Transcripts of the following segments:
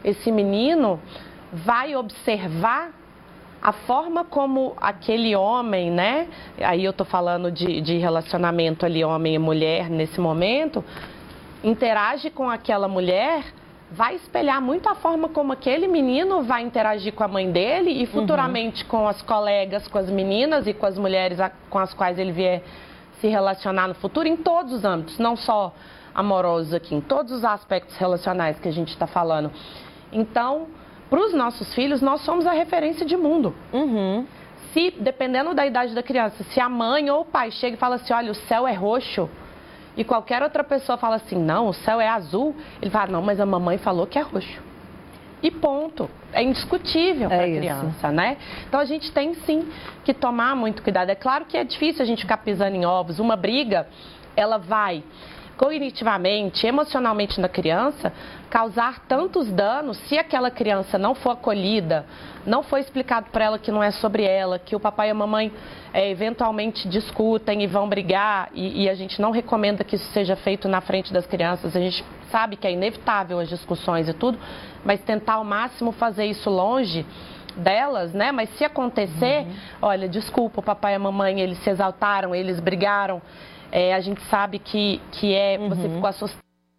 esse menino vai observar a forma como aquele homem, né? Aí eu tô falando de relacionamento ali, homem e mulher, nesse momento, interage com aquela mulher, vai espelhar muito a forma como aquele menino vai interagir com a mãe dele e futuramente com as colegas, com as meninas e com as mulheres com as quais ele vier se relacionar no futuro, em todos os âmbitos, não só amorosos aqui, em todos os aspectos relacionais que a gente está falando. Então, para os nossos filhos, nós somos a referência de mundo. Se, dependendo da idade da criança, se a mãe ou o pai chega e fala assim, olha, o céu é roxo, e qualquer outra pessoa fala assim, não, o céu é azul, ele fala, não, mas a mamãe falou que é roxo. E ponto. É indiscutível para a criança, né? Então, a gente tem, sim, que tomar muito cuidado. É claro que é difícil a gente ficar pisando em ovos. Uma briga, ela vai cognitivamente, emocionalmente na criança, causar tantos danos se aquela criança não for acolhida, não for explicado para ela que não é sobre ela, que o papai e a mamãe eventualmente discutem e vão brigar e a gente não recomenda que isso seja feito na frente das crianças. A gente sabe que é inevitável as discussões e tudo, mas tentar ao máximo fazer isso longe delas, né? Mas se acontecer, olha, desculpa, o papai e a mamãe, eles se exaltaram, eles brigaram. A gente sabe que você ficou assustado,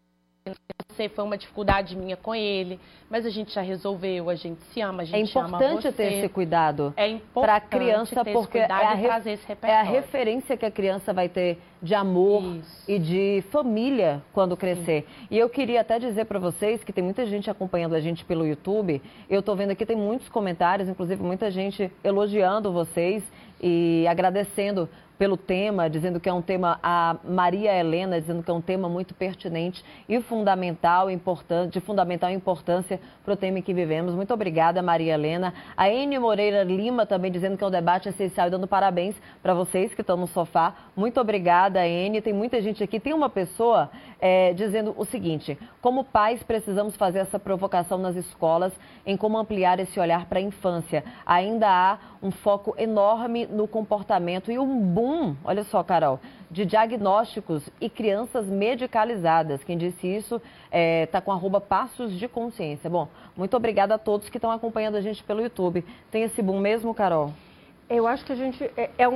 foi uma dificuldade minha com ele, mas a gente já resolveu, a gente se ama, a gente ama você. É importante ter esse cuidado para a criança, porque é a referência que a criança vai ter de amor e de família quando crescer. E eu queria até dizer para vocês que tem muita gente acompanhando a gente pelo YouTube, eu estou vendo aqui, tem muitos comentários, inclusive muita gente elogiando vocês e agradecendo pelo tema, dizendo que é um tema, a Maria Helena dizendo que é um tema muito pertinente e fundamental, importante, de fundamental importância para o tema em que vivemos. Muito obrigada, Maria Helena. A Ene Moreira Lima também dizendo que é um debate essencial e dando parabéns para vocês que estão no sofá. Muito obrigada, Ene. Tem muita gente aqui. Tem uma pessoa dizendo o seguinte, como pais precisamos fazer essa provocação nas escolas em como ampliar esse olhar para a infância. Ainda há um foco enorme no comportamento e um boom, olha só, Carol, de diagnósticos e crianças medicalizadas. Quem disse isso está com @passos de consciência. Bom, muito obrigada a todos que estão acompanhando a gente pelo YouTube. Tem esse boom mesmo, Carol? Eu acho que a gente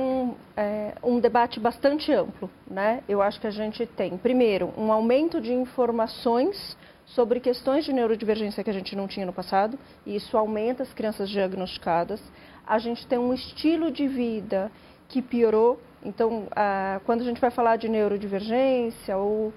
um debate bastante amplo, né? Eu acho que a gente tem, primeiro, um aumento de informações sobre questões de neurodivergência que a gente não tinha no passado, e isso aumenta as crianças diagnosticadas. A gente tem um estilo de vida que piorou. Então, quando a gente vai falar de neurodivergência, o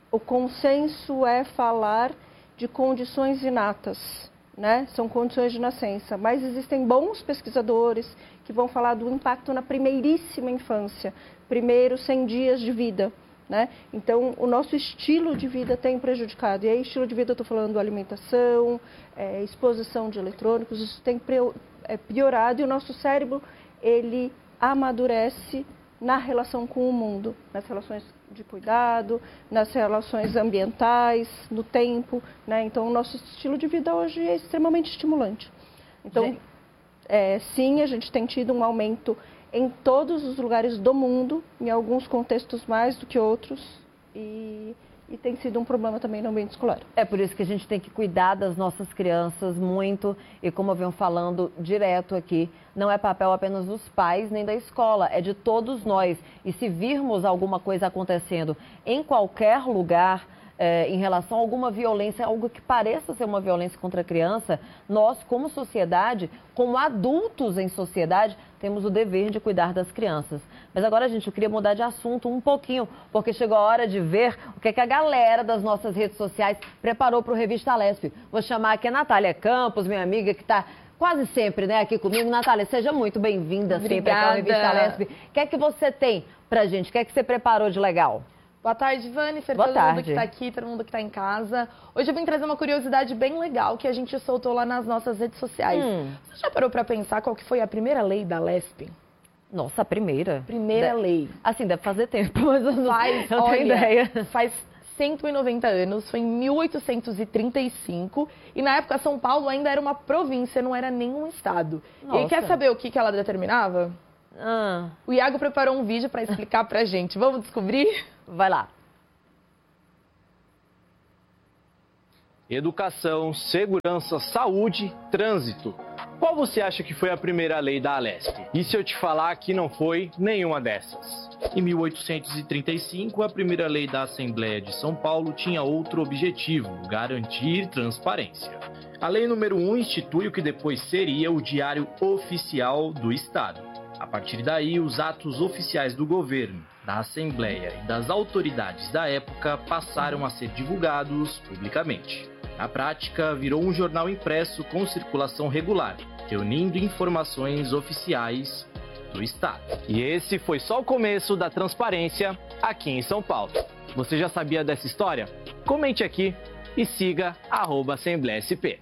consenso é falar de condições inatas, né? São condições de nascença, mas existem bons pesquisadores que vão falar do impacto na primeiríssima infância, primeiros 100 dias de vida, né? Então, o nosso estilo de vida tem prejudicado. E aí, estilo de vida, eu estou falando alimentação, exposição de eletrônicos, isso tem piorado e o nosso cérebro, ele amadurece na relação com o mundo, nas relações de cuidado, nas relações ambientais, no tempo, né? Então, o nosso estilo de vida hoje é extremamente estimulante. Então, sim, a gente tem tido um aumento em todos os lugares do mundo, em alguns contextos mais do que outros, e tem sido um problema também no ambiente escolar. É por isso que a gente tem que cuidar das nossas crianças muito, e como eu venho falando direto aqui, não é papel apenas dos pais nem da escola, é de todos nós. E se virmos alguma coisa acontecendo em qualquer lugar, em relação a alguma violência, algo que pareça ser uma violência contra a criança, nós, como sociedade, como adultos em sociedade, temos o dever de cuidar das crianças. Mas agora, gente, eu queria mudar de assunto um pouquinho, porque chegou a hora de ver o que a galera das nossas redes sociais preparou para o Revista Lesp. Vou chamar aqui a Natália Campos, minha amiga, que está quase sempre, né, aqui comigo. Natália, seja muito bem-vinda sempre aqui ao Revista Lesp. O que é que você tem pra gente? O que é que você preparou de legal? Boa tarde, Vannifer, todo mundo que está aqui, todo mundo que está em casa. Hoje eu vim trazer uma curiosidade bem legal que a gente soltou lá nas nossas redes sociais. Você já parou para pensar qual que foi a primeira lei da Lesp? Nossa, a primeira? Primeira lei. Assim, deve fazer tempo, mas eu não tenho ideia. Faz 190 anos, foi em 1835, e na época São Paulo ainda era uma província, não era nenhum estado. Nossa. E quer saber o que ela determinava? O Iago preparou um vídeo para explicar pra gente. Vamos descobrir? Vai lá. educação, segurança, saúde, trânsito. Qual você acha que foi a primeira lei da Alesp? E se eu te falar que não foi nenhuma dessas? Em 1835, a primeira lei da Assembleia de São Paulo tinha outro objetivo: garantir transparência. A lei número 1 institui o que depois seria o Diário Oficial do Estado. A partir daí, os atos oficiais do governo, da Assembleia e das autoridades da época passaram a ser divulgados publicamente. Na prática, virou um jornal impresso com circulação regular, reunindo informações oficiais do Estado. E esse foi só o começo da transparência aqui em São Paulo. Você já sabia dessa história? Comente aqui e siga @AssembleiaSP.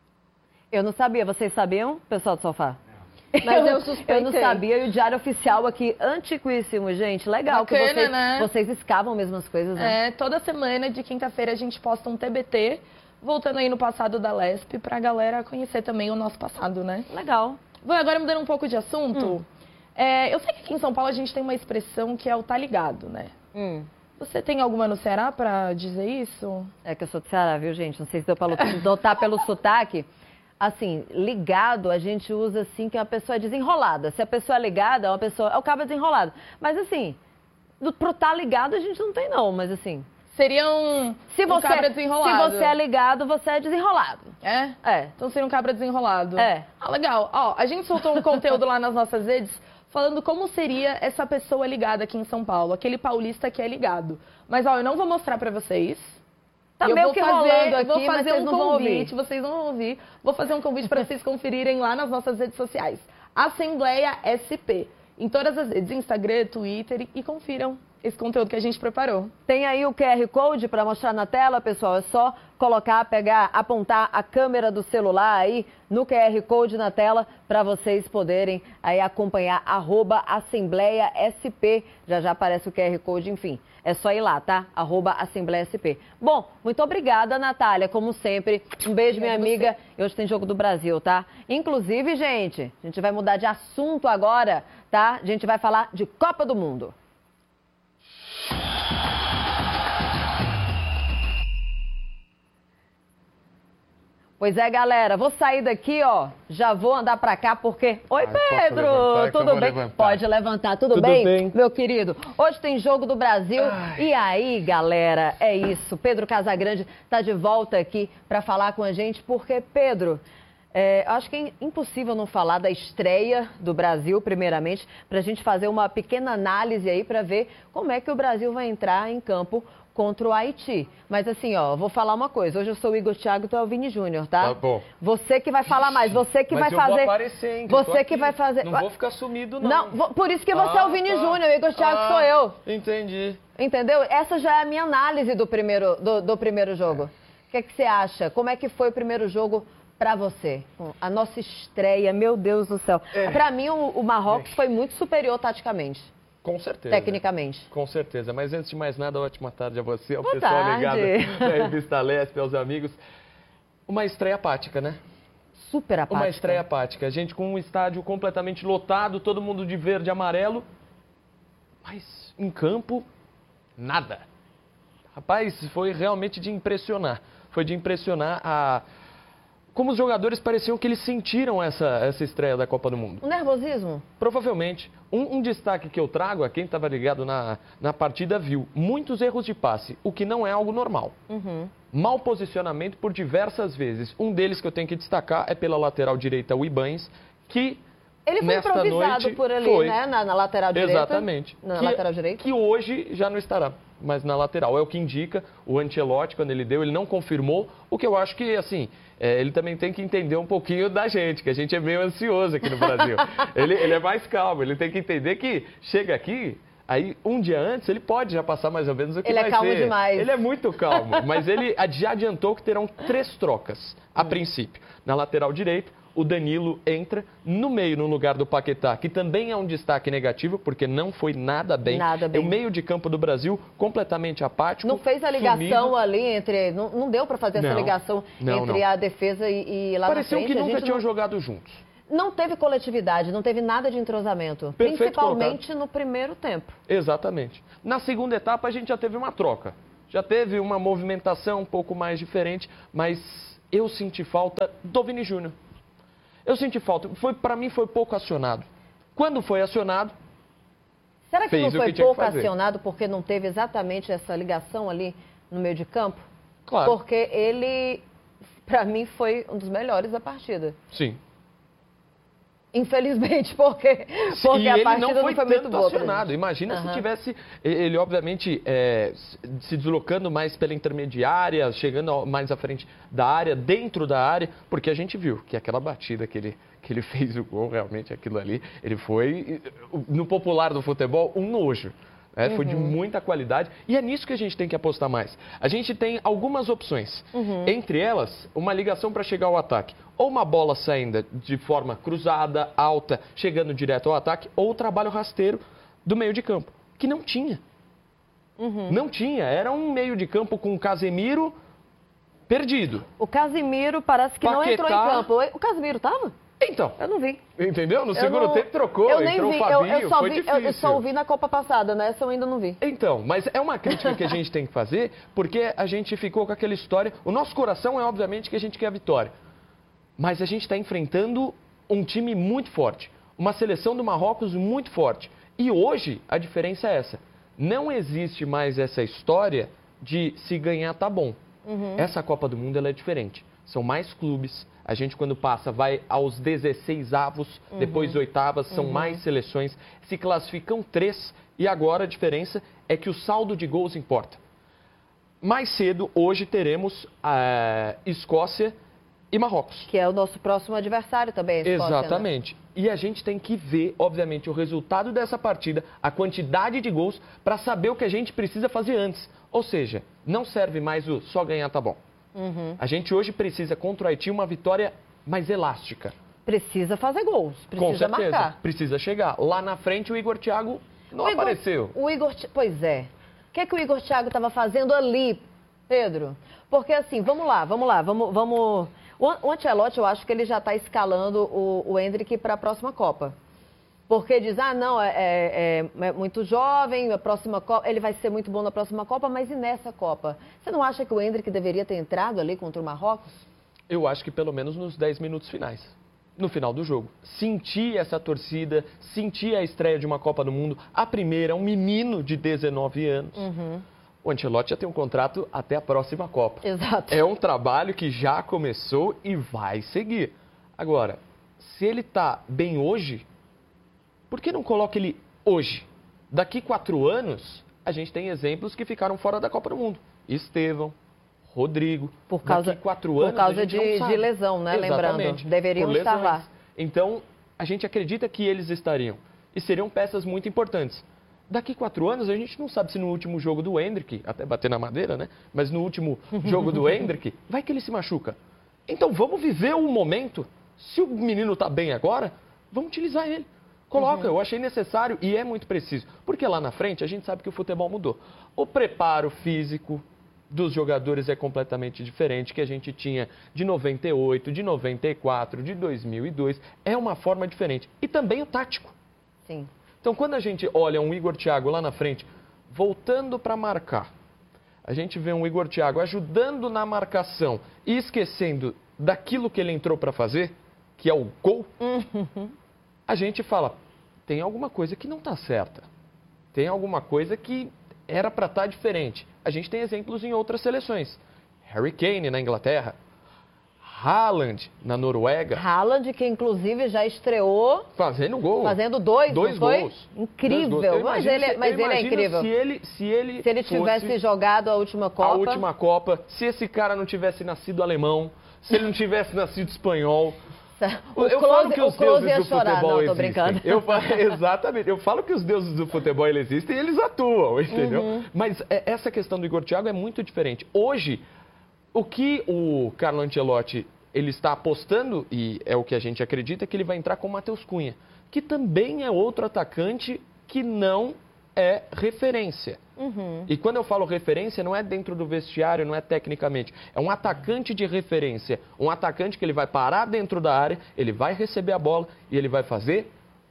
Eu não sabia, vocês sabiam, pessoal do sofá? Mas eu não sabia, e o Diário Oficial aqui, antiquíssimo, gente. Legal. Bacana, que vocês, né? Vocês escavam mesmo as coisas, né? Toda semana, de quinta-feira, a gente posta um TBT, voltando aí no passado da Lesp, pra galera conhecer também o nosso passado, né? Legal. Vou agora mudando um pouco de assunto. Eu sei que aqui em São Paulo a gente tem uma expressão que é o tá ligado, né? Você tem alguma no Ceará pra dizer isso? É que eu sou do Ceará, viu, gente? Não sei se deu pra notar pelo sotaque. Assim, ligado a gente usa assim que uma pessoa é desenrolada. Se a pessoa é ligada, é o cabo desenrolado. Mas assim, pro tá ligado a gente não tem não, mas assim... Seria um cabra desenrolado. Se você é ligado, você é desenrolado. É? É. Então seria um cabra desenrolado. É. Ah, legal. Ó, a gente soltou um conteúdo lá nas nossas redes falando como seria essa pessoa ligada aqui em São Paulo, aquele paulista que é ligado. Mas, ó, eu não vou mostrar pra vocês. Tá meio que rolando aqui, vou fazer mas um convite, vocês não vão ouvir. Vou fazer um convite para vocês conferirem lá nas nossas redes sociais. Assembleia SP. Em todas as redes, Instagram, Twitter, e confiram esse conteúdo que a gente preparou. Tem aí o QR Code para mostrar na tela, pessoal. É só colocar, pegar, apontar a câmera do celular aí no QR Code na tela para vocês poderem aí acompanhar @AssembleiaSP. Já aparece o QR Code, enfim. É só ir lá, tá? @AssembleiaSP. Bom, muito obrigada, Natália, como sempre. Um beijo, minha amiga. E hoje tem Jogo do Brasil, tá? Inclusive, gente, a gente vai mudar de assunto agora, tá? A gente vai falar de Copa do Mundo. Pois é, galera, vou sair daqui, ó, já vou andar pra cá porque... Oi, Pedro, tudo bem? Pode levantar, tudo bem, meu querido? Hoje tem Jogo do Brasil e aí, galera, é isso. Pedro Casagrande tá de volta aqui pra falar com a gente porque, Pedro, acho que é impossível não falar da estreia do Brasil, primeiramente, pra gente fazer uma pequena análise aí pra ver como é que o Brasil vai entrar em campo contra o Haiti. Mas assim, ó, vou falar uma coisa. Hoje eu sou o Igor Thiago e tu é o Vini Júnior, tá? Tá bom. Você que vai falar mais, você que vai fazer... Mas eu vou aparecer, hein? Você que vai fazer... Não vou ficar sumido, não. Não, por isso que você é o Vini Júnior, o Igor Thiago sou eu. Entendi. Entendeu? Essa já é a minha análise do primeiro jogo. O que é que você acha? Como é que foi o primeiro jogo pra você? A nossa estreia, meu Deus do céu. Pra mim, o Marrocos foi muito superior taticamente. Com certeza. Tecnicamente. Com certeza. Mas antes de mais nada, ótima tarde a você, ao Boa pessoal tarde. ligado da revista Lesp, aos amigos. Uma estreia apática, né? Super apática. Uma estreia apática. A gente com um estádio completamente lotado, todo mundo de verde e amarelo. Mas em campo, nada. Rapaz, foi realmente de impressionar. Foi de impressionar como os jogadores pareciam que eles sentiram essa estreia da Copa do Mundo. O nervosismo? Provavelmente. Um destaque que eu trago, a quem estava ligado na partida viu, muitos erros de passe, o que não é algo normal. Mau posicionamento por diversas vezes. Um deles que eu tenho que destacar é pela lateral direita, o Ibañez, que ele foi improvisado por ali, né? Na lateral direita. Exatamente. Lateral direita. Que hoje já não estará, mas na lateral. É o que indica o Ancelotti, quando ele deu, ele não confirmou. O que eu acho que, assim, ele também tem que entender um pouquinho da gente, que a gente é meio ansioso aqui no Brasil. ele é mais calmo, ele tem que entender que chega aqui... Aí, um dia antes, ele pode já passar mais ou menos o que vai ser. Ele é calmo demais. Ele é muito calmo, mas ele já adiantou que terão 3 trocas, a princípio. Na lateral direita, o Danilo entra no meio, no lugar do Paquetá, que também é um destaque negativo, porque não foi nada bem. Nada bem. O meio de campo do Brasil, completamente apático. Não fez a ligação sumido. Ali entre... Não deu para fazer essa ligação entre a defesa e lá Pareceu na frente. Que nunca tinham jogado juntos. Não teve coletividade, não teve nada de entrosamento. Principalmente no primeiro tempo. Exatamente. Na segunda etapa, a gente já teve uma troca. Já teve uma movimentação um pouco mais diferente, mas eu senti falta do Vini Júnior. Eu senti falta. Para mim foi pouco acionado. Quando foi acionado, será que não foi pouco acionado porque não teve exatamente essa ligação ali no meio de campo? Claro. Porque ele, para mim, foi um dos melhores da partida. Sim. Infelizmente, porque a partida não foi muito boa. Acionado. Imagina se tivesse ele, obviamente, se deslocando mais pela intermediária, chegando mais à frente da área, dentro da área, porque a gente viu que aquela batida que ele fez o gol, realmente aquilo ali, ele foi, no popular do futebol, um nojo. Foi de muita qualidade e é nisso que a gente tem que apostar mais. A gente tem algumas opções, entre elas, uma ligação para chegar ao ataque. Ou uma bola saindo de forma cruzada, alta, chegando direto ao ataque, ou o trabalho rasteiro do meio de campo, que não tinha. Não tinha, era um meio de campo com o Casemiro perdido. O Casemiro parece que não entrou em campo. O Casemiro estava? Então. Eu não vi. Entendeu? No segundo tempo trocou, entrou o Fabinho, foi difícil. Eu só ouvi na Copa passada, nessa eu ainda não vi. Então, mas é uma crítica que a gente tem que fazer, porque a gente ficou com aquela história. O nosso coração é, obviamente, que a gente quer a vitória. Mas a gente está enfrentando um time muito forte, uma seleção do Marrocos muito forte. E hoje a diferença é essa. Não existe mais essa história de se ganhar tá bom. Essa Copa do Mundo ela é diferente. São mais clubes. A gente, quando passa, vai aos 16avos, depois oitavas, são mais seleções. Se classificam 3 e agora a diferença é que o saldo de gols importa. Mais cedo, hoje, teremos a Escócia e Marrocos. Que é o nosso próximo adversário também, a Escócia. Exatamente. Né? E a gente tem que ver, obviamente, o resultado dessa partida, a quantidade de gols, para saber o que a gente precisa fazer antes. Ou seja, não serve mais o só ganhar tá bom. A gente hoje precisa contra o Haiti uma vitória mais elástica. Precisa fazer gols, precisa marcar. Precisa chegar. Lá na frente o Igor Thiago não apareceu. Pois é. O que é que o Igor Thiago estava fazendo ali, Pedro? Porque assim, vamos lá. O Ancelotti, eu acho que ele já está escalando o Endrick para a próxima Copa. Porque diz, não, é muito jovem, a próxima Copa, ele vai ser muito bom na próxima Copa, mas e nessa Copa? Você não acha que o Endrick deveria ter entrado ali contra o Marrocos? Eu acho que pelo menos nos 10 minutos finais, no final do jogo. Sentir essa torcida, sentir a estreia de uma Copa do Mundo, a primeira, um menino de 19 anos. O Ancelotti já tem um contrato até a próxima Copa. Exato. É um trabalho que já começou e vai seguir. Agora, se ele está bem hoje, por que não coloca ele hoje? Daqui 4 anos, a gente tem exemplos que ficaram fora da Copa do Mundo. Estevão, Rodrigo. Daqui 4 anos, por causa de lesão, né? Exatamente. Lembrando, deveriam estar lá. Então, a gente acredita que eles estariam. E seriam peças muito importantes. Daqui 4 anos, a gente não sabe se no último jogo do Endrick, até bater na madeira, né? Mas no último jogo do Endrick, vai que ele se machuca. Então, vamos viver o momento. Se o menino está bem agora, vamos utilizar ele. Coloca, eu achei necessário e é muito preciso. Porque lá na frente a gente sabe que o futebol mudou. O preparo físico dos jogadores é completamente diferente que a gente tinha de 98, de 94, de 2002. É uma forma diferente. E também o tático. Sim. Então, quando a gente olha um Igor Thiago lá na frente, voltando para marcar, a gente vê um Igor Thiago ajudando na marcação e esquecendo daquilo que ele entrou para fazer, que é o gol, a gente fala, tem alguma coisa que não está certa. Tem alguma coisa que era para estar diferente. A gente tem exemplos em outras seleções. Harry Kane na Inglaterra. Haaland na Noruega. Haaland, que inclusive já estreou... Fazendo gol. Fazendo dois gols. Incrível. 2 gols. Mas ele é incrível. Se ele tivesse jogado a última Copa... A última Copa. Se esse cara não tivesse nascido alemão. Se ele não tivesse nascido espanhol... Eu falo que os deuses do futebol existem. Exatamente. Eu falo que os deuses do futebol existem e eles atuam, entendeu? Mas essa questão do Igor Thiago é muito diferente. Hoje, o que o Carlo Ancelotti ele está apostando, e é o que a gente acredita, é que ele vai entrar com o Matheus Cunha, que também é outro atacante que não é referência. E quando eu falo referência, não é dentro do vestiário, não é tecnicamente. É um atacante de referência. Um atacante que ele vai parar dentro da área, ele vai receber a bola e ele vai fazer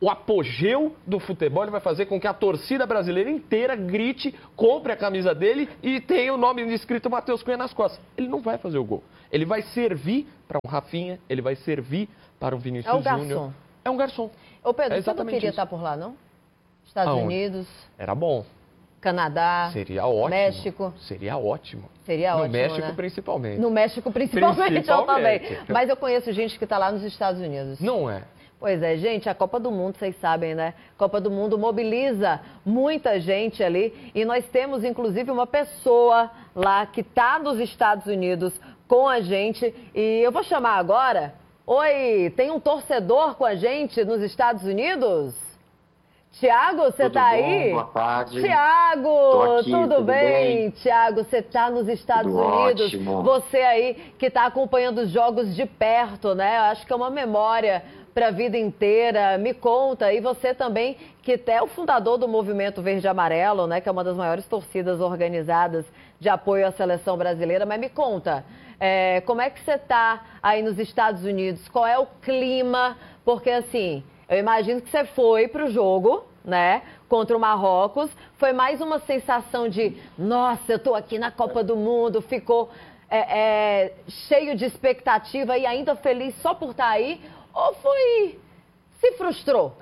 o apogeu do futebol, ele vai fazer com que a torcida brasileira inteira grite, compre a camisa dele e tenha o nome escrito Matheus Cunha nas costas. Ele não vai fazer o gol. Ele vai servir para um Rafinha, ele vai servir para um Vinícius Júnior. É um garçom. Ô Pedro, você não queria estar por lá, não? Estados Unidos. Era bom. Canadá. Seria ótimo. México. Seria ótimo. Seria ótimo, no México, né? Principalmente. No México, principalmente, eu também. Mas eu conheço gente que está lá nos Estados Unidos. Não é? Pois é, gente, a Copa do Mundo, vocês sabem, né? Copa do Mundo mobiliza muita gente ali. E nós temos, inclusive, uma pessoa lá que está nos Estados Unidos com a gente. E eu vou chamar agora. Oi, tem um torcedor com a gente nos Estados Unidos? Tiago, você tá aí? Boa tarde. Tiago, tudo bem? Tiago, você tá nos Estados Unidos. Ótimo. Você aí que tá acompanhando os jogos de perto, né? Eu acho que é uma memória para a vida inteira. Me conta, e você também, que é o fundador do Movimento Verde e Amarelo, né? Que é uma das maiores torcidas organizadas de apoio à seleção brasileira. Mas me conta, como é que você tá aí nos Estados Unidos? Qual é o clima? Porque assim, eu imagino que você foi para o jogo, né, contra o Marrocos. Foi mais uma sensação de, nossa, eu tô aqui na Copa do Mundo, ficou cheio de expectativa e ainda feliz só por estar aí? Ou se frustrou?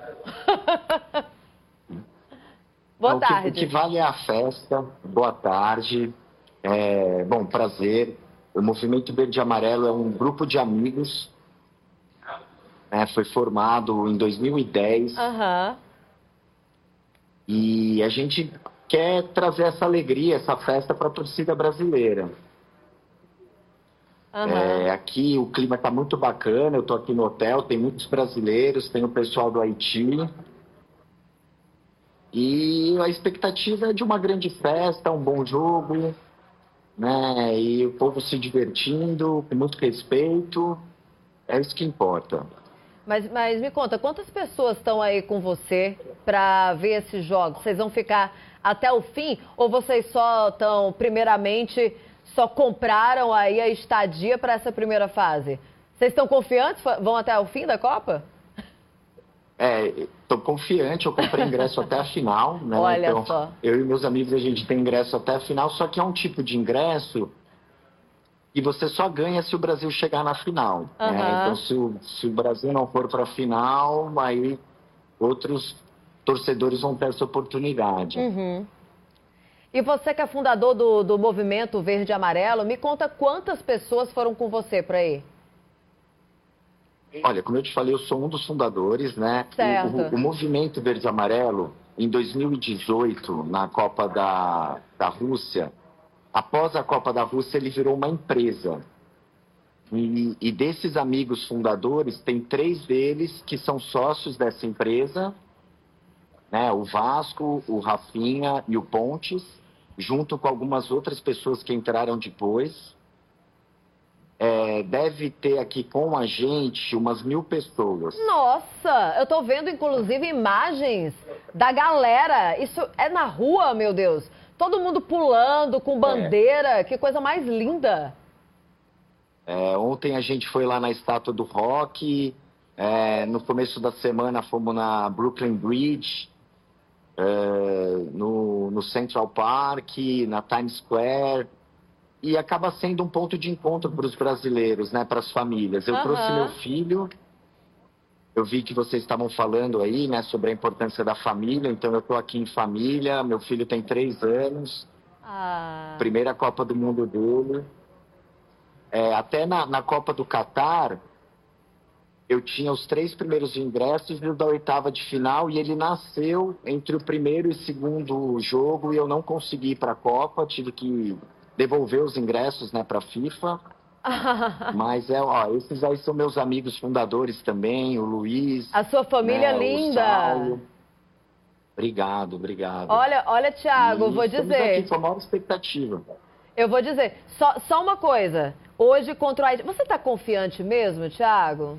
Boa tarde. O que vale é a festa. Boa tarde. Bom, prazer. O Movimento Verde e Amarelo é um grupo de amigos. Foi formado em 2010. E a gente quer trazer essa alegria, essa festa para a torcida brasileira. Aqui o clima está muito bacana, eu estou aqui no hotel, tem muitos brasileiros, tem o pessoal do Haiti. E a expectativa é de uma grande festa, um bom jogo, né? E o povo se divertindo, com muito respeito. É isso que importa. Mas me conta, quantas pessoas estão aí com você para ver esses jogos? Vocês vão ficar até o fim ou vocês só estão, primeiramente, só compraram aí a estadia para essa primeira fase? Vocês estão confiantes? Vão até o fim da Copa? Estou confiante, eu comprei ingresso até a final, né? Olha então, só. Eu e meus amigos, a gente tem ingresso até a final, só que é um tipo de ingresso e você só ganha se o Brasil chegar na final. Né? Então, se o Brasil não for para a final, aí outros torcedores vão ter essa oportunidade. E você que é fundador do Movimento Verde e Amarelo, me conta quantas pessoas foram com você por aí? Olha, como eu te falei, eu sou um dos fundadores, né? Certo. O Movimento Verde e Amarelo, em 2018, na Copa da Rússia, após a Copa da Rússia, ele virou uma empresa. E desses amigos fundadores, tem 3 deles que são sócios dessa empresa, né? O Vasco, o Rafinha e o Pontes, junto com algumas outras pessoas que entraram depois. Deve ter aqui com a gente umas 1000 pessoas. Nossa, eu tô vendo inclusive imagens da galera. Isso é na rua, meu Deus. Todo mundo pulando com bandeira, que coisa mais linda. Ontem a gente foi lá na Estátua do Rock, no começo da semana fomos na Brooklyn Bridge, no Central Park, na Times Square. E acaba sendo um ponto de encontro para os brasileiros, né, para as famílias. Eu trouxe meu filho, eu vi que vocês estavam falando aí, né, sobre a importância da família, então eu estou aqui em família, meu filho tem 3 anos, primeira Copa do Mundo dele. Até na Copa do Catar, eu tinha os 3 primeiros ingressos e o da 8ª de final, e ele nasceu entre o primeiro e segundo jogo, e eu não consegui ir para a Copa, tive que devolver os ingressos, né, para a FIFA. Mas esses aí são meus amigos fundadores também, o Luiz. A sua família linda. Obrigado. Olha, Thiago, vou dizer. Aqui com a maior expectativa. Eu vou dizer, só uma coisa. Hoje contra o Haiti, você está confiante mesmo, Thiago?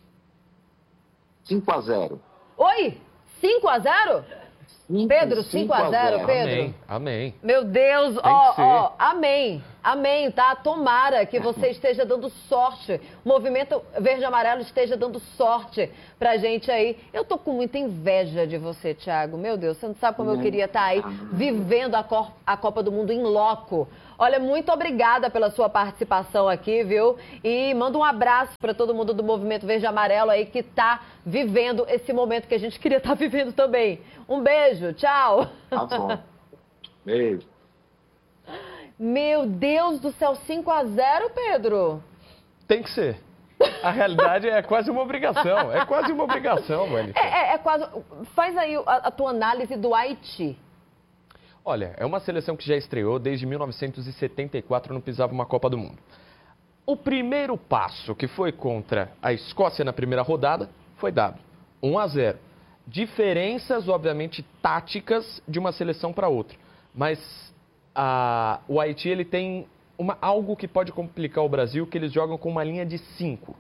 5-0. Oi? 5-0? Pedro, 5-0, Pedro? Amém. Meu Deus, amém. Amém, tá? Tomara que você esteja dando sorte. O movimento verde e amarelo esteja dando sorte pra gente aí. Eu tô com muita inveja de você, Thiago. Meu Deus, você não sabe como eu queria estar aí vivendo a Copa do Mundo em loco. Olha, muito obrigada pela sua participação aqui, viu? E manda um abraço para todo mundo do Movimento Verde e Amarelo aí que tá vivendo esse momento que a gente queria estar vivendo também. Um beijo, tchau. Tá bom. Beijo. Meu Deus do céu, 5-0, Pedro? Tem que ser. A realidade é quase uma obrigação. É quase uma obrigação, Mani. É quase... Faz aí a tua análise do Haiti. Olha, é uma seleção que já estreou desde 1974, não pisava uma Copa do Mundo. O primeiro passo, que foi contra a Escócia na primeira rodada, foi dado. 1-0. Diferenças, obviamente, táticas de uma seleção para outra. Mas o Haiti ele tem algo que pode complicar o Brasil, que eles jogam com uma linha de 5.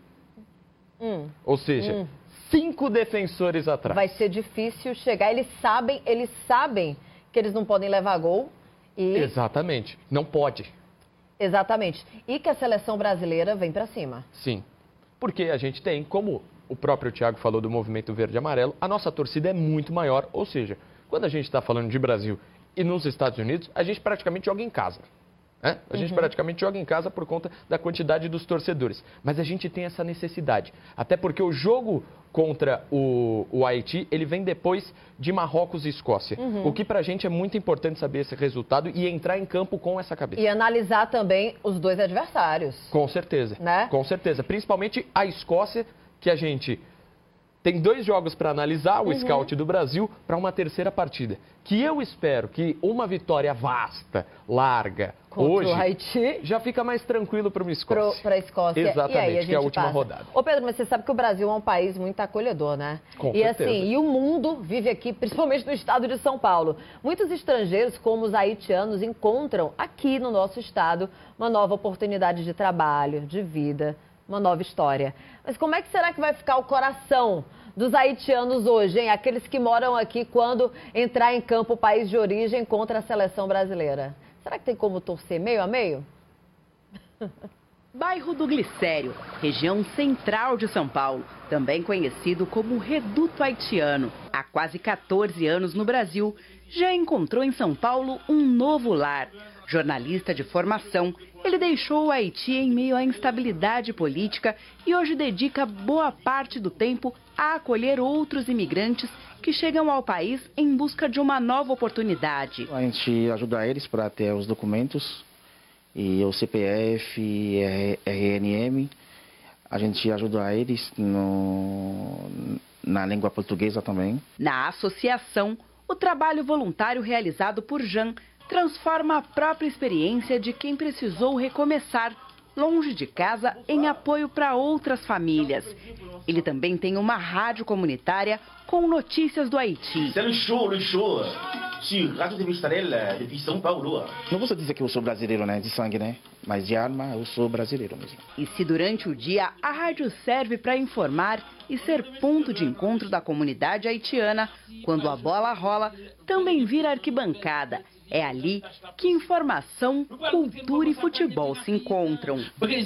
Ou seja, 5 defensores atrás. Vai ser difícil chegar. Eles sabem que eles não podem levar gol. Exatamente. Não pode. Exatamente. E que a seleção brasileira vem para cima. Sim. Porque a gente tem, como o próprio Thiago falou do Movimento Verde e Amarelo, a nossa torcida é muito maior. Ou seja, quando a gente está falando de Brasil e nos Estados Unidos, a gente praticamente joga em casa. A gente praticamente joga em casa por conta da quantidade dos torcedores. Mas a gente tem essa necessidade. Até porque o jogo contra o Haiti, ele vem depois de Marrocos e Escócia. O que pra gente é muito importante saber esse resultado e entrar em campo com essa cabeça. E analisar também os dois adversários. Com certeza. Né? Com certeza. Principalmente a Escócia, que a gente tem 2 jogos para analisar, o scout do Brasil, para uma terceira partida. Que eu espero que uma vitória vasta, larga, contra hoje, o Haiti, já fica mais tranquilo para uma Escócia. Para a Escócia. Exatamente, e aí que é a última rodada. Ô Pedro, mas você sabe que o Brasil é um país muito acolhedor, né? Com certeza. E o mundo vive aqui, principalmente no estado de São Paulo. Muitos estrangeiros, como os haitianos, encontram aqui no nosso estado uma nova oportunidade de trabalho, de vida, uma nova história. Mas como é que será que vai ficar o coração dos haitianos hoje, hein? Aqueles que moram aqui quando entrar em campo o país de origem contra a seleção brasileira. Será que tem como torcer meio a meio? Bairro do Glicério, região central de São Paulo, também conhecido como Reduto Haitiano. Há quase 14 anos no Brasil, já encontrou em São Paulo um novo lar. Jornalista de formação, ele deixou o Haiti em meio à instabilidade política e hoje dedica boa parte do tempo a acolher outros imigrantes que chegam ao país em busca de uma nova oportunidade. A gente ajuda eles para ter os documentos, e o CPF, e RNM. A gente ajuda eles na língua portuguesa também. Na associação, o trabalho voluntário realizado por Jean transforma a própria experiência de quem precisou recomeçar longe de casa em apoio para outras famílias. Ele também tem uma rádio comunitária com notícias do Haiti. C'est le show sur Radio TV Estrela, de São Paulo. Não vou dizer que eu sou brasileiro, né, de sangue, né, mas de alma eu sou brasileiro mesmo. E se durante o dia a rádio serve para informar e ser ponto de encontro da comunidade haitiana, quando a bola rola, também vira arquibancada. É ali que informação, cultura e futebol se encontram.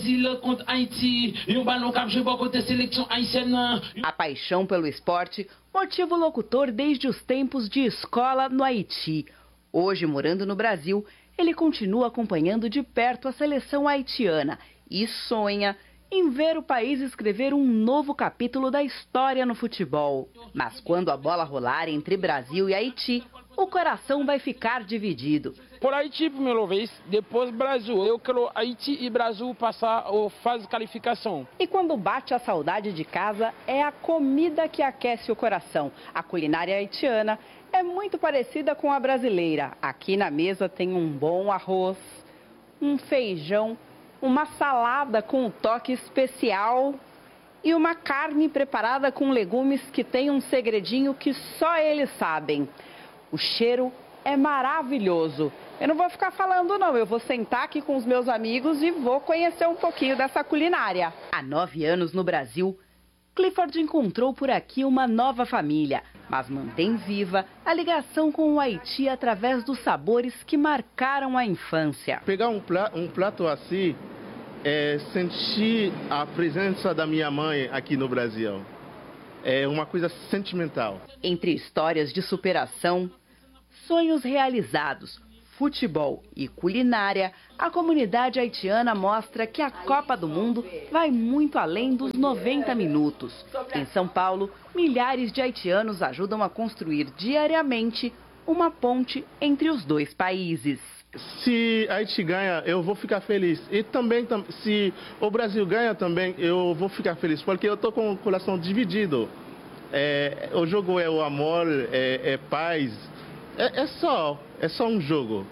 A paixão pelo esporte motiva o locutor desde os tempos de escola no Haiti. Hoje, morando no Brasil, ele continua acompanhando de perto a seleção haitiana e sonha em ver o país escrever um novo capítulo da história no futebol. Mas quando a bola rolar entre Brasil e Haiti, o coração vai ficar dividido. Por Haiti, primeira vez, depois Brasil. Eu quero Haiti e Brasil passar a fase de qualificação. E quando bate a saudade de casa, é a comida que aquece o coração. A culinária haitiana é muito parecida com a brasileira. Aqui na mesa tem um bom arroz, um feijão, uma salada com um toque especial e uma carne preparada com legumes que tem um segredinho que só eles sabem. O cheiro é maravilhoso. Eu não vou ficar falando não, eu vou sentar aqui com os meus amigos e vou conhecer um pouquinho dessa culinária. Há 9 anos no Brasil, Clifford encontrou por aqui uma nova família, mas mantém viva a ligação com o Haiti através dos sabores que marcaram a infância. Pegar um prato assim, sentir a presença da minha mãe aqui no Brasil. É uma coisa sentimental. Entre histórias de superação, sonhos realizados, futebol e culinária, a comunidade haitiana mostra que a Copa do Mundo vai muito além dos 90 minutos. Em São Paulo, milhares de haitianos ajudam a construir diariamente uma ponte entre os dois países. Se a Haiti ganha, eu vou ficar feliz. E também, se o Brasil ganha também, eu vou ficar feliz, porque eu estou com o coração dividido. O jogo é o amor, é paz. É só um jogo.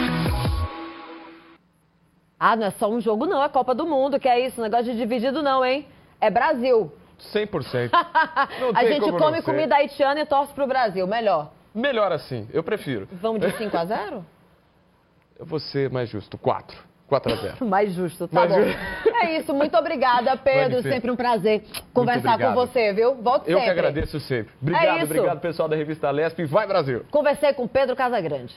Não é só um jogo não, é Copa do Mundo, que é isso, negócio de dividido não, hein? É Brasil. 100%. A gente come comida haitiana e torce pro Brasil, melhor. Melhor assim, eu prefiro. Vamos de 5-0? Eu vou ser mais justo, 4-0. Mais justo, tá bom. É isso, muito obrigada, Pedro. Sempre um prazer conversar com você, viu? Volte sempre. Eu que agradeço sempre. Obrigado, pessoal da revista Lesp. Vai, Brasil! Conversei com Pedro Casagrande.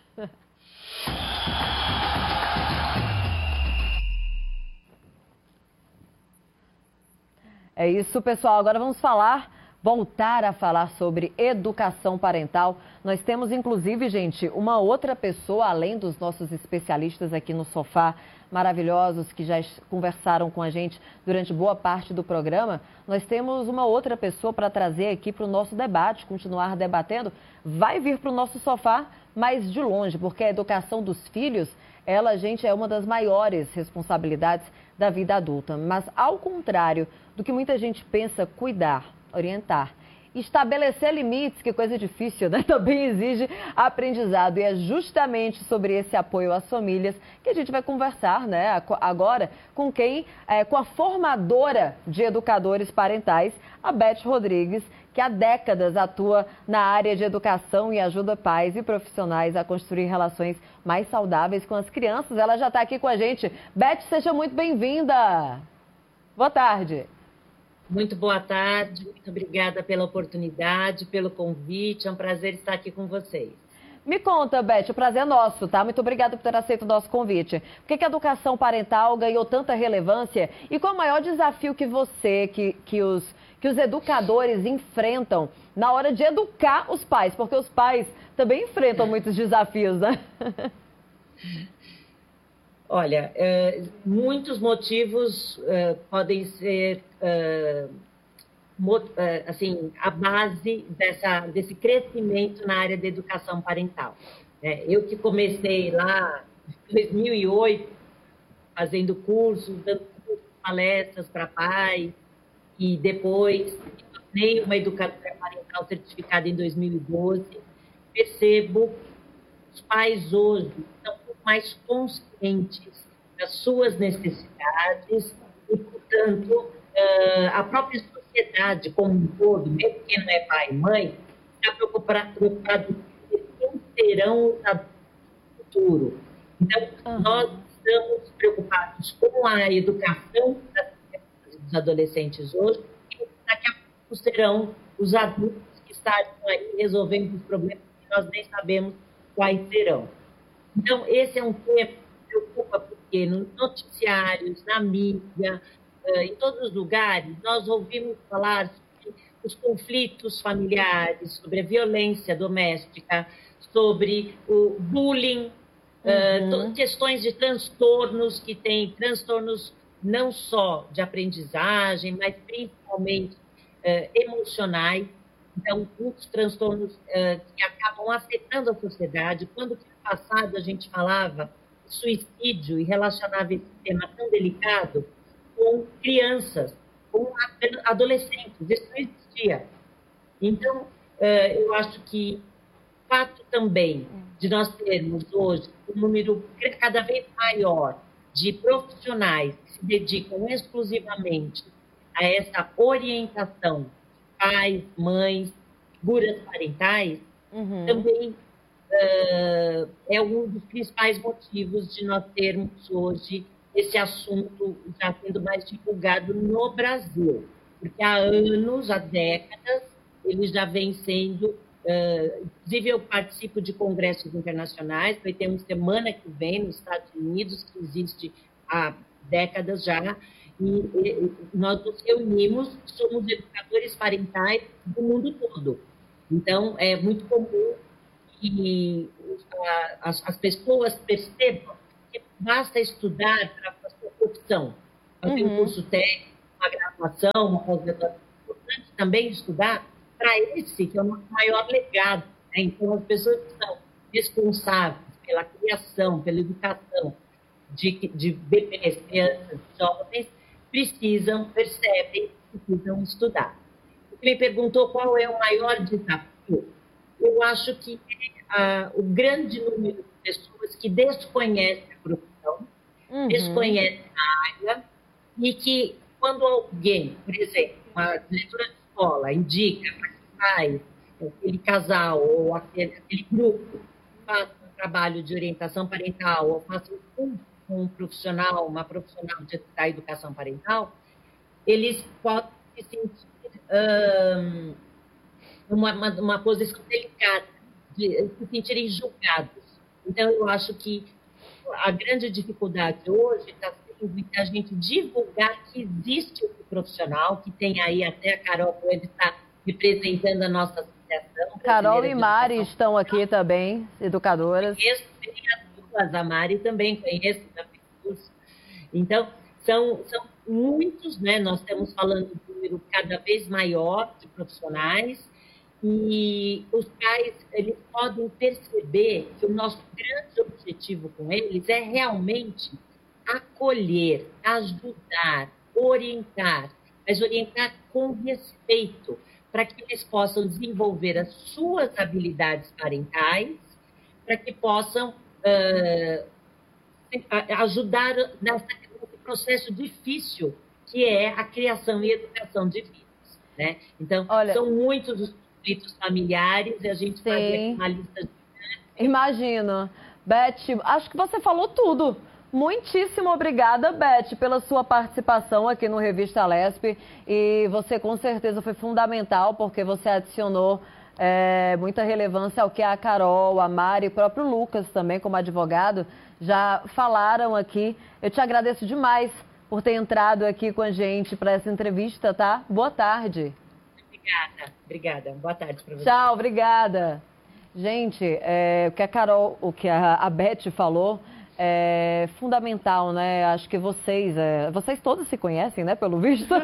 É isso, pessoal. Agora vamos voltar a falar sobre educação parental. Nós temos, inclusive, gente, uma outra pessoa, além dos nossos especialistas aqui no sofá, maravilhosos, que já conversaram com a gente durante boa parte do programa. Nós temos uma outra pessoa para trazer aqui para o nosso debate, continuar debatendo. Vai vir para o nosso sofá, mas de longe, porque a educação dos filhos, ela, gente, é uma das maiores responsabilidades da vida adulta. Mas, ao contrário do que muita gente pensa, cuidar, orientar, estabelecer limites, que coisa difícil, né? Também exige aprendizado. E é justamente sobre esse apoio às famílias que a gente vai conversar, né? Agora com com a formadora de educadores parentais, a Beth Rodrigues, que há décadas atua na área de educação e ajuda pais e profissionais a construir relações mais saudáveis com as crianças. Ela já está aqui com a gente. Beth, seja muito bem-vinda. Boa tarde. Muito boa tarde, muito obrigada pela oportunidade, pelo convite, é um prazer estar aqui com vocês. Me conta, Beth, o prazer é nosso, tá? Muito obrigada por ter aceito o nosso convite. Por que a educação parental ganhou tanta relevância e qual é o maior desafio que você, que os educadores enfrentam na hora de educar os pais? Porque os pais também enfrentam muitos desafios, né? Olha, muitos motivos podem ser, assim, a base desse crescimento na área da educação parental. Eu que comecei lá em 2008, fazendo cursos, dando palestras para pais, e depois me tornei uma educadora parental certificada em 2012, percebo que os pais hoje estão mais conscientes das suas necessidades e, portanto, a própria sociedade como um todo, mesmo quem não é pai e mãe, está preocupado em quem serão no futuro. Então, nós estamos preocupados com a educação dos adolescentes hoje e daqui a pouco serão os adultos que estarão aí resolvendo os problemas que nós nem sabemos quais serão. Então, esse é um tema que preocupa porque nos noticiários, na mídia, em todos os lugares, nós ouvimos falar sobre os conflitos familiares, sobre a violência doméstica, sobre o bullying, questões de transtornos que têm transtornos não só de aprendizagem, mas principalmente emocionais. Então, muitos transtornos que acabam afetando a sociedade. Quando no passado a gente falava de suicídio e relacionava esse tema tão delicado com crianças, com adolescentes, isso não existia. Então, eu acho que o fato também de nós termos hoje um número cada vez maior de profissionais que se dedicam exclusivamente a essa orientação, pais, mães, figuras parentais, também é um dos principais motivos de nós termos hoje esse assunto já sendo mais divulgado no Brasil. porque há anos, há décadas, ele já vem sendo... inclusive, eu participo de congressos internacionais, vai ter uma semana que vem nos Estados Unidos, que existe há décadas já, e nós nos reunimos, somos educadores parentais do mundo todo. Então, é muito comum que as pessoas percebam que basta estudar para a sua profissão, fazer um curso técnico, uma graduação, uma pós-graduação. É importante também estudar para esse, que é o nosso maior legado. Né? Então, as pessoas que são responsáveis pela criação, pela educação de bebês, crianças, jovens, percebem, precisam estudar. Você me perguntou qual é o maior desafio. Eu acho que o grande número de pessoas que desconhecem a profissão, desconhecem a área, e que quando alguém, por exemplo, uma diretora de escola indica para que pais, aquele casal ou aquele grupo faça um trabalho de orientação parental ou faça um curso com uma profissional da educação parental, eles podem se sentir uma posição delicada, de se sentirem julgados. Então, eu acho que a grande dificuldade hoje está sendo a gente divulgar que existe esse profissional, que tem aí até a Carol pode estar representando a nossa associação. Carol e Mari estão aqui também, educadoras. Conheço as duas, a Mari também conheço da curso. Então, são muitos, né? Nós estamos falando de um número cada vez maior de profissionais, e os pais, eles podem perceber que o nosso grande objetivo com eles é realmente acolher, ajudar, orientar, mas orientar com respeito, para que eles possam desenvolver as suas habilidades parentais, para que possam ajudar nesse processo difícil que é a criação e educação de filhos, né? Então, são muitos os conflitos familiares e a gente faz uma lista de... Imagino. Beth, acho que você falou tudo. Muitíssimo obrigada, Beth, pela sua participação aqui no Revista Lespe. E você, com certeza, foi fundamental, porque você adicionou muita relevância ao que a Carol, a Mari e o próprio Lucas também, como advogado, já falaram aqui. Eu te agradeço demais por ter entrado aqui com a gente para essa entrevista, tá? Boa tarde. Obrigada. Boa tarde para você. Tchau, obrigada. Gente, o que a Beth falou é fundamental, né? Acho que vocês todos se conhecem, né? Pelo visto.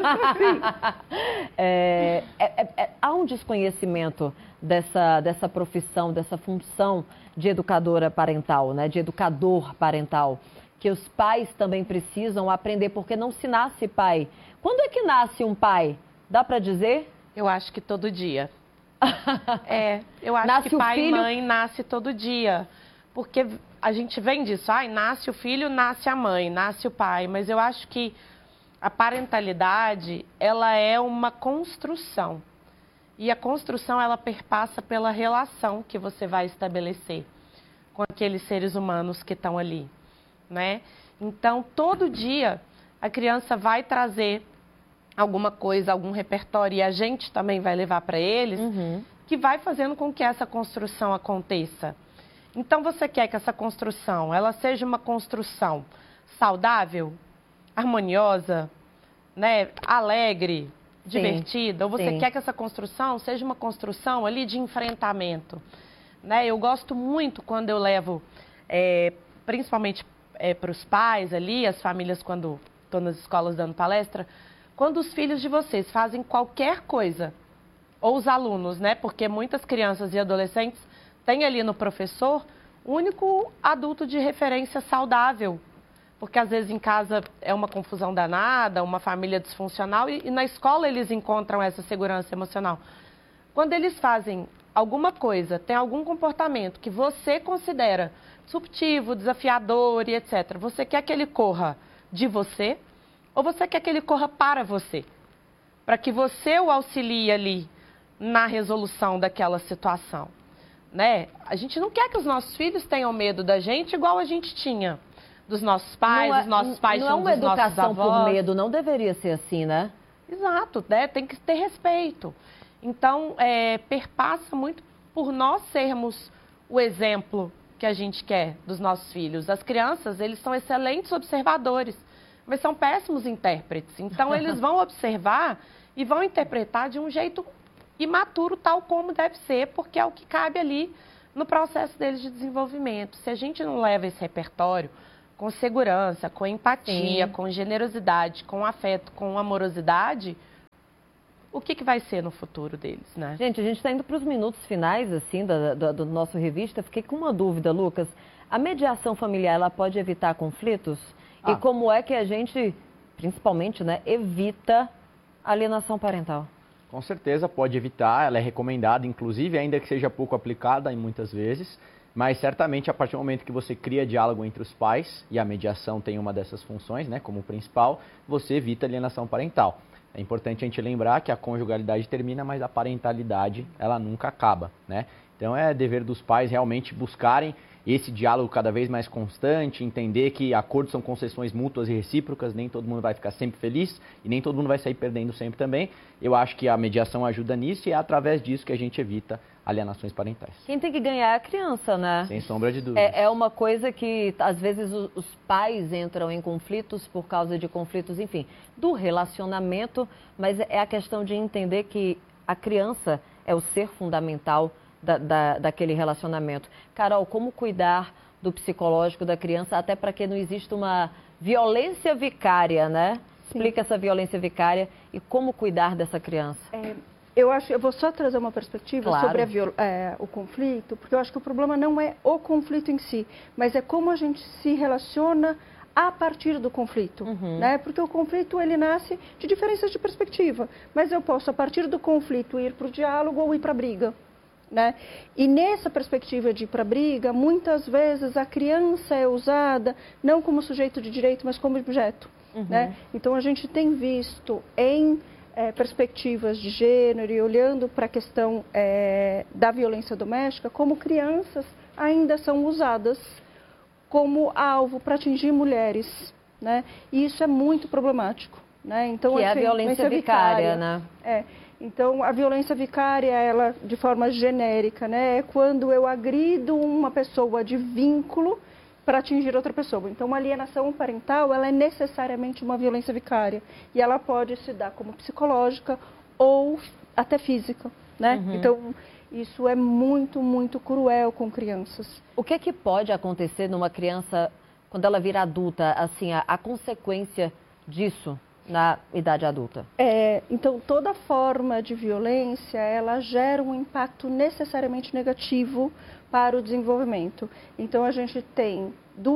Há um desconhecimento dessa profissão, dessa função de educadora parental, né? De educador parental, que os pais também precisam aprender, porque não se nasce pai. Quando é que nasce um pai? Dá para dizer? Eu acho que todo dia. Eu acho nasce que pai e mãe nasce todo dia. Porque a gente vem disso, nasce o filho, nasce a mãe, nasce o pai. Mas eu acho que a parentalidade, ela é uma construção. E a construção, ela perpassa pela relação que você vai estabelecer com aqueles seres humanos que estão ali, né? Então, todo dia, a criança vai trazer alguma coisa, algum repertório, e a gente também vai levar para eles, que vai fazendo com que essa construção aconteça. Então, você quer que essa construção, ela seja uma construção saudável, harmoniosa, né, alegre, divertida, ou você quer que essa construção seja uma construção ali de enfrentamento, né? Eu gosto muito quando eu levo, principalmente para os pais ali, as famílias, quando estou nas escolas dando palestra, quando os filhos de vocês fazem qualquer coisa, ou os alunos, né? Porque muitas crianças e adolescentes têm ali no professor o único adulto de referência saudável. Porque às vezes em casa é uma confusão danada, uma família disfuncional, e na escola eles encontram essa segurança emocional. Quando eles fazem alguma coisa, tem algum comportamento que você considera disruptivo, desafiador e etc., você quer que ele corra de você, ou você quer que ele corra para você? Para que você o auxilie ali na resolução daquela situação, né? A gente não quer que os nossos filhos tenham medo da gente igual a gente tinha dos nossos pais, os nossos pais são dos nossos avós. Não é uma educação por medo, não deveria ser assim, né? Exato, né? Tem que ter respeito. Então, perpassa muito por nós sermos o exemplo que a gente quer dos nossos filhos. As crianças, eles são excelentes observadores, mas são péssimos intérpretes. Então, eles vão observar e vão interpretar de um jeito imaturo, tal como deve ser, porque é o que cabe ali no processo deles de desenvolvimento. Se a gente não leva esse repertório com segurança, com empatia, com generosidade, com afeto, com amorosidade, o que vai ser no futuro deles, né? Gente, a gente está indo para os minutos finais, assim, do nosso revista. Fiquei com uma dúvida, Lucas. A mediação familiar, ela pode evitar conflitos? E como é que a gente, principalmente, né, evita alienação parental? Com certeza pode evitar, ela é recomendada, inclusive, ainda que seja pouco aplicada em muitas vezes, mas certamente a partir do momento que você cria diálogo entre os pais, e a mediação tem uma dessas funções, né, como principal, você evita alienação parental. É importante a gente lembrar que a conjugalidade termina, mas a parentalidade, ela nunca acaba, né? Então é dever dos pais realmente buscarem esse diálogo cada vez mais constante, entender que acordos são concessões mútuas e recíprocas, nem todo mundo vai ficar sempre feliz e nem todo mundo vai sair perdendo sempre também. Eu acho que a mediação ajuda nisso e é através disso que a gente evita alienações parentais. Quem tem que ganhar é a criança, né? Sem sombra de dúvida. É uma coisa que, às vezes, os pais entram em conflitos por causa de conflitos, enfim, do relacionamento, mas é a questão de entender que a criança é o ser fundamental daquele relacionamento. Carol, como cuidar do psicológico da criança, até para que não exista uma violência vicária, né? Sim. Explica essa violência vicária e como cuidar dessa criança. Eu vou só trazer uma perspectiva sobre o conflito, porque eu acho que o problema não é o conflito em si, mas é como a gente se relaciona a partir do conflito, né? Porque o conflito, ele nasce de diferenças de perspectiva, mas eu posso, a partir do conflito, ir para o diálogo ou ir para a briga. Né? E nessa perspectiva de ir para a briga, muitas vezes a criança é usada não como sujeito de direito, mas como objeto. Né? Então a gente tem visto em perspectivas de gênero e olhando para a questão da violência doméstica, como crianças ainda são usadas como alvo para atingir mulheres. Né? E isso é muito problemático. Né? Então, que é a violência vicária, né? Então, a violência vicária, ela, de forma genérica, né, é quando eu agrido uma pessoa de vínculo para atingir outra pessoa. Então, uma alienação parental, ela é necessariamente uma violência vicária. E ela pode se dar como psicológica ou até física, né? Então, isso é muito, muito cruel com crianças. O que é que pode acontecer numa criança quando ela vira adulta, assim, a consequência disso? Na idade adulta? Então, toda forma de violência, ela gera um impacto necessariamente negativo para o desenvolvimento. Então, a gente tem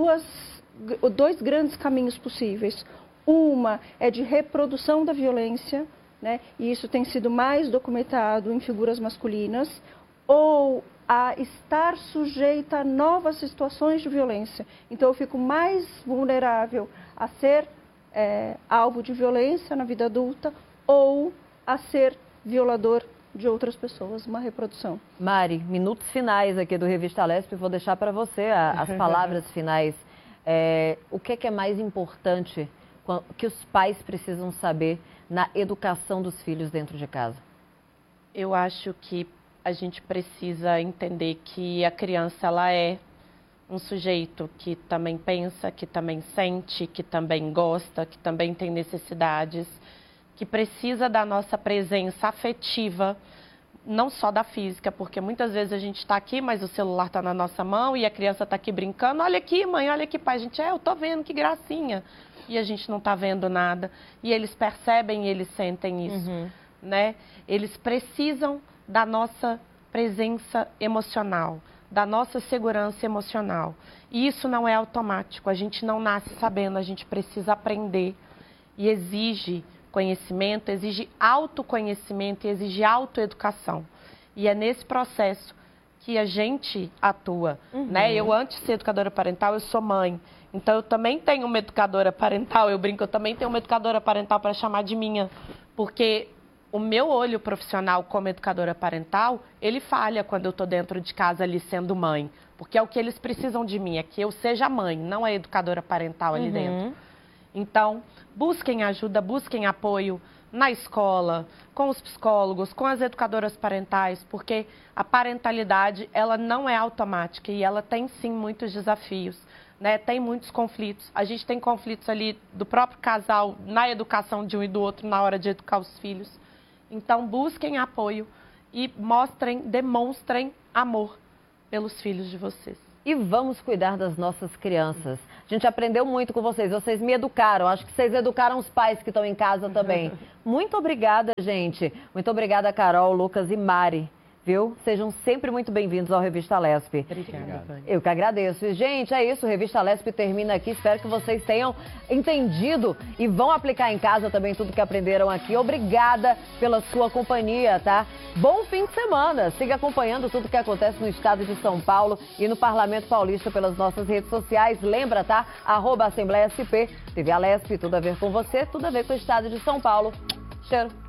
dois grandes caminhos possíveis. Uma é de reprodução da violência, né? E isso tem sido mais documentado em figuras masculinas, ou a estar sujeita a novas situações de violência. Então, eu fico mais vulnerável a ser alvo de violência na vida adulta ou a ser violador de outras pessoas, uma reprodução. Mari, minutos finais aqui do Revista Lespe, vou deixar para você as palavras finais. O que é mais importante que os pais precisam saber na educação dos filhos dentro de casa? Eu acho que a gente precisa entender que a criança, ela é um sujeito que também pensa, que também sente, que também gosta, que também tem necessidades, que precisa da nossa presença afetiva, não só da física, porque muitas vezes a gente está aqui, mas o celular está na nossa mão e a criança está aqui brincando. Olha aqui, mãe, olha aqui, pai. A gente, eu tô vendo, que gracinha. E a gente não está vendo nada. E eles percebem e eles sentem isso, né? Eles precisam da nossa presença emocional, da nossa segurança emocional. E isso não é automático, a gente não nasce sabendo, a gente precisa aprender. E exige conhecimento, exige autoconhecimento e exige autoeducação. E é nesse processo que a gente atua, né? Eu, antes de ser educadora parental, eu sou mãe. Então, eu também tenho uma educadora parental, eu brinco, eu também tenho uma educadora parental para chamar de minha, porque o meu olho profissional como educadora parental, ele falha quando eu estou dentro de casa ali sendo mãe. Porque é o que eles precisam de mim, é que eu seja mãe, não a educadora parental ali dentro. Então, busquem ajuda, busquem apoio, na escola, com os psicólogos, com as educadoras parentais, porque a parentalidade, ela não é automática e ela tem sim muitos desafios, né? Tem muitos conflitos. A gente tem conflitos ali do próprio casal na educação de um e do outro na hora de educar os filhos. Então, busquem apoio e demonstrem amor pelos filhos de vocês. E vamos cuidar das nossas crianças. A gente aprendeu muito com vocês. Vocês me educaram. Acho que vocês educaram os pais que estão em casa também. Muito obrigada, gente. Muito obrigada, Carol, Lucas e Mari. Viu? Sejam sempre muito bem-vindos ao Revista Lesp. Obrigada. Eu que agradeço. E, gente, é isso. O Revista Lesp termina aqui. Espero que vocês tenham entendido e vão aplicar em casa também tudo que aprenderam aqui. Obrigada pela sua companhia, tá? Bom fim de semana. Siga acompanhando tudo que acontece no estado de São Paulo e no Parlamento Paulista pelas nossas redes sociais. Lembra, tá? @Assembleia SP, TV Lesp, tudo a ver com você, tudo a ver com o estado de São Paulo. Cheiro.